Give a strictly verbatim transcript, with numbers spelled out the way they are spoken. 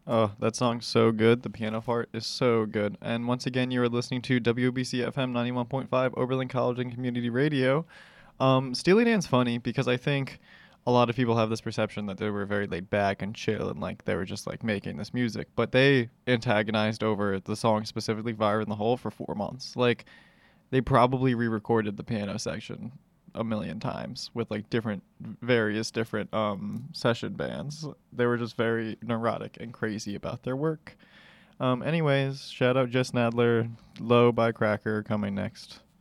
Oh, that song's so good. The piano part is so good. And once again, you are listening to W B C F M ninety-one point five Oberlin College and Community Radio. Um, Steely Dan's funny because I think a lot of people have this perception that they were very laid back and chill and like they were just like making this music, but they antagonized over the song specifically Fire in the Hole for four months. Like they probably re-recorded the piano section a million times with like different various different um session bands. They were just very neurotic and crazy about their work. Um anyways, shout out Jess Nadler, Low by Cracker coming next.